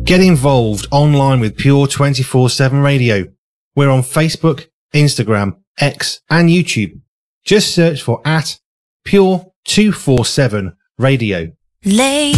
Get involved online with Pure 24/7 Radio. We're on Facebook, Instagram, X and YouTube. Just search for @Pure 247 Radio.